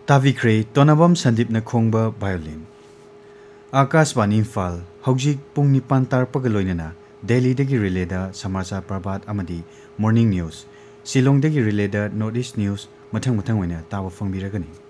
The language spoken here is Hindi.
ताविख्रे तोनाबम संदीपना खोंबा वायोलिन आकाशवाणी इम्फाल हौजिक पुंग निपान तारपगा लोइनना दिल्लीदगी रिलेदा समाचार प्रभात अमदी morning news शिलोंगदगी रिलेदा north east news मथंग मथंग ओइना ताबा फंगबिरगनी।